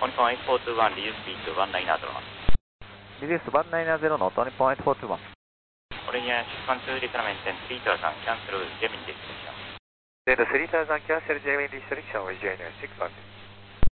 Nippon 8421, reduce speed to 190. Reduce 190 knot, Nippon 8421. Origin 612, requirement 3000, cancel Gemini destination. Then 3000 cancel Gemini destination with JN 610.